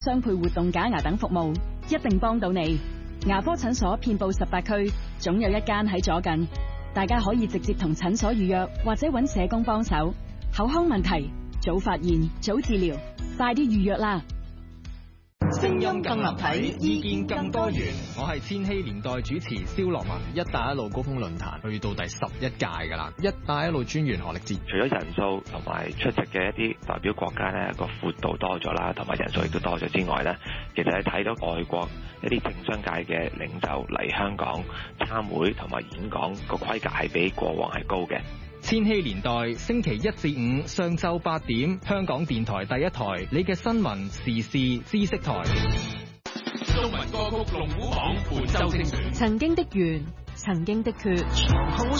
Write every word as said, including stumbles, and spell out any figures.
雙倍活動假牙等服務，一定幫到你。牙科診所遍佈十八區，總有一間喺左近。大家可以直接同診所預約，或者揾社工幫手。口腔問題，早發現，早治療，快啲預約啦！ 聲音更立體，意見更多元。我係千禧年代主持蕭樂文。一帶一路高峰論壇去到第十一屆㗎啦。一帶一路專員何力智， 除咗人數同埋出席嘅一啲代表國家咧個闊度多咗啦，同埋人數亦都多咗之外咧，其實係睇到外國一啲政商界嘅領袖嚟香港參會同埋演講個規格係比過往係高嘅。 千禧年代星期一至五上晝八點，香港電台第一台，你嘅新聞時事知識台。 中文歌曲龍虎榜本周精選。 曾經的緣，曾經的缺。 長好